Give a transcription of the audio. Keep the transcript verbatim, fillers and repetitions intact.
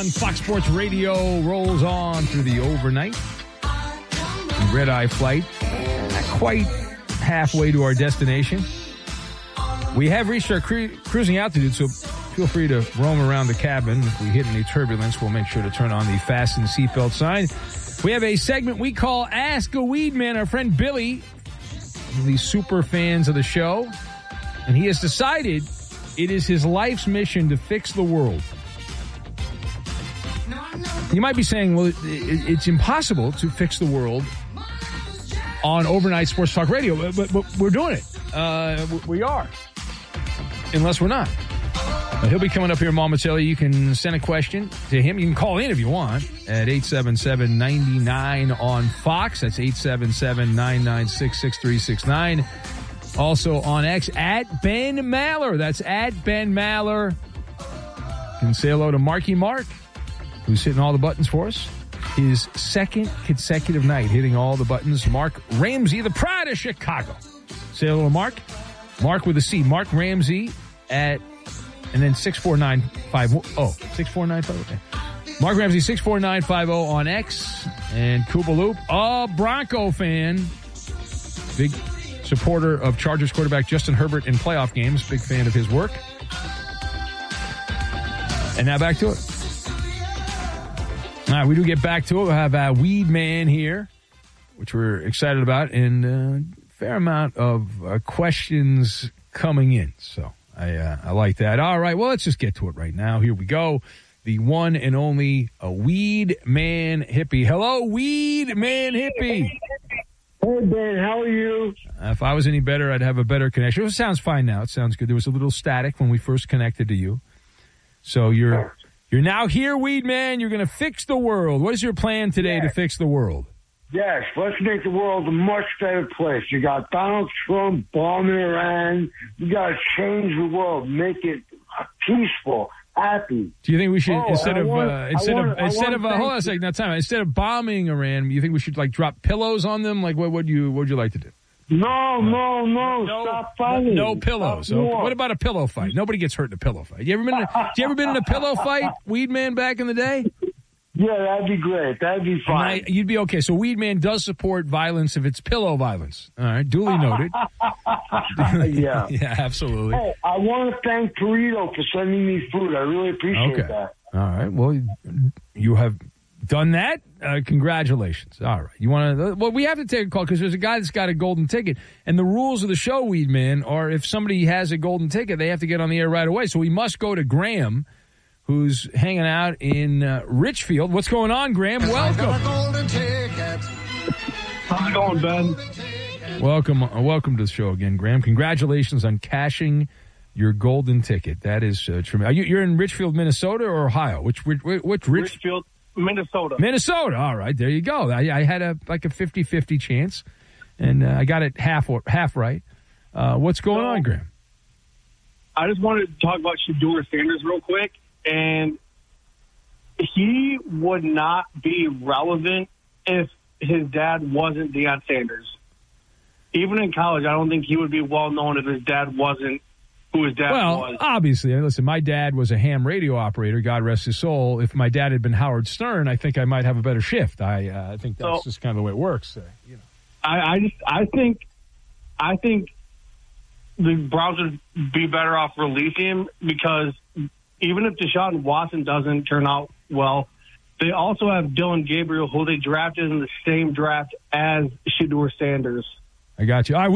on. Fox Sports Radio rolls on through the overnight. Red-eye flight. Not quite halfway to our destination. We have reached our cru- cruising altitude, so feel free to roam around the cabin. If we hit any turbulence, we'll make sure to turn on the fasten seatbelt sign. We have a segment we call Ask a Weed Man. Our friend Billy, one of these super fans of the show, and he has decided it is his life's mission to fix the world. You might be saying, well, it's impossible to fix the world on overnight sports talk radio, but, but, but we're doing it. Uh, we are. Unless we're not. Uh, he'll be coming up here momentarily. You can send a question to him. You can call in if you want at eight seven seven, nine nine on Fox. That's eight seven seven, nine nine six, six three six nine. Also on X, at Ben Maller. That's at Ben Maller. You can say hello to Marky Mark, who's hitting all the buttons for us. His second consecutive night hitting all the buttons. Mark Ramsey, the pride of Chicago. Say hello to Mark. Mark with a C. Mark Ramsey at, and then six four nine five oh. six four nine five oh. Okay. Mark Ramsey, six four nine five oh on X. And Koopa Loop, a Bronco fan. Big supporter of Chargers quarterback Justin Herbert in playoff games. Big fan of his work. And now back to it. All right, we do get back to it. We'll have uh, Weed Man here, which we're excited about, and a uh, fair amount of uh, questions coming in. So I uh, I like that. All right, well, let's just get to it right now. Here we go. The one and only uh, Weed Man Hippie. Hello, Weed Man Hippie. Hey, Ben, how are you? Uh, if I was any better, I'd have a better connection. It sounds fine now. It sounds good. There was a little static when we first connected to you. So you're you're now here, Weed Man. You're going to fix the world. What is your plan today yes. to fix the world? Yes, let's make the world a much better place. You got Donald Trump bombing Iran. You got to change the world, make it peaceful, happy. Do you think we should oh, instead of want, uh, instead want, of instead of uh, hold on a second, now time out. Instead of bombing Iran, you think we should like drop pillows on them? Like what would you what would you like to do? No, no, no, no stop fighting. No, no pillows. So what about a pillow fight? Nobody gets hurt in a pillow fight. You ever been in a, you ever been in a pillow fight, Weed Man, back in the day? Yeah, that'd be great. That'd be fine. I, you'd be okay. So Weed Man does support violence if it's pillow violence. All right, duly noted. yeah. Yeah, absolutely. Hey, I want to thank Torito for sending me food. I really appreciate okay. that. All right. Well, you have done that. Uh, congratulations. All right. You want to? Well, we have to take a call because there's a guy that's got a golden ticket, and the rules of the show, Weed Man, are if somebody has a golden ticket, they have to get on the air right away. So we must go to Graham, who's hanging out in uh, Richfield. What's going on, Graham? Welcome. How's it going, Ben? Welcome, uh, welcome to the show again, Graham. Congratulations on cashing your golden ticket. That is uh, tremendous. You, you're in Richfield, Minnesota, or Ohio? Which which, which Rich- Richfield, Minnesota. Minnesota. All right, there you go. I, I had a like a fifty-fifty chance, and uh, I got it half or, half right. Uh, what's going so, on, Graham? I just wanted to talk about Shedeur Sanders real quick. And he would not be relevant if his dad wasn't Deion Sanders. Even in college, I don't think he would be well known if his dad wasn't who his dad well, was. Well, obviously, listen, my dad was a ham radio operator, God rest his soul. If my dad had been Howard Stern, I think I might have a better shift. I uh, I think that's so, just kind of the way it works. Uh, you know. I, I just I think I think the Browns would be better off releasing him because even if Deshaun Watson doesn't turn out well, they also have Dillon Gabriel, who they drafted in the same draft as Shedeur Sanders. I got you. All right,